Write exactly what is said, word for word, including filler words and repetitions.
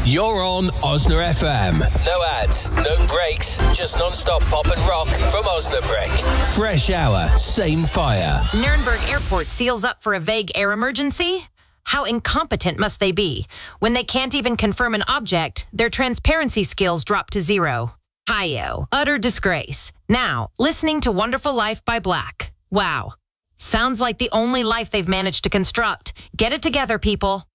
You're on Osna F M. No ads, no breaks, just non-stop pop and rock from Osnabrück. Fresh hour, same fire. Nuremberg Airport seals up for a vague air emergency? How incompetent must they be? When they can't even confirm an object, their transparency skills drop to zero. Hi-yo, utter disgrace. Now, listening to Wonderful Life by Black. Wow. Sounds like the only life they've managed to construct. Get it together, people.